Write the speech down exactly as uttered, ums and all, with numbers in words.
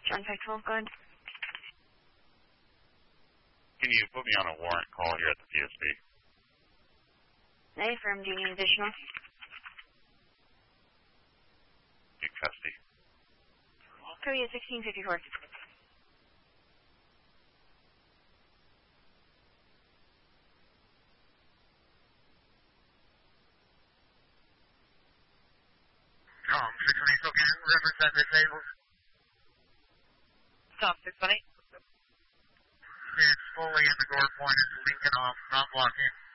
John five twelve, go ahead. Can you put me on a warrant call here at the P S B? Hey, firm, do you need additional? Need custody. Korea sixteen fifty-four. Um, six one eight Token, reference at disabled. Stop, six one eight. It's fully in the door point, it's Lincoln off, not blocking.